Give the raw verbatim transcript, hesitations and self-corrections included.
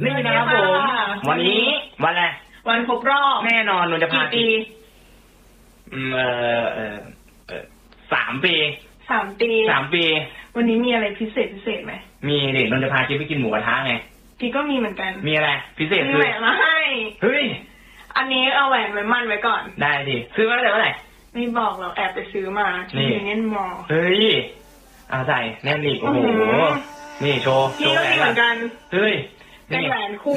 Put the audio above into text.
นี่นะครับผมวันนี้วันอะไรวันครบรอบแน่นอนนนจะพากี่ปีอืมเออเออเออสามปีสามปีสามปีวันนี้มีอะไรพิเศษพิเศษไหมมีเด็กนนจะพาจิ๊บไปกินหมูกระทะไงพี่ก็มีเหมือนกันมีอะไรพิเศษมีคือแหวนมาให้เฮ้ยอันนี้เอาแหวนไว้มั่นไว้ก่อนได้ดิซื้อมาตั้งแต่เมื่อไหร่ไม่บอกเราแอบไปซื้อมานี่ที่ยูเนียนมอลล์เฮ้ยเอาใส่แน่นอีกโอ้โหอื้อหือนี่โชว์โชพี่ว์ก็แหวมีนเหมือนกันเฮ้ยเป็นนี่แหวนคู่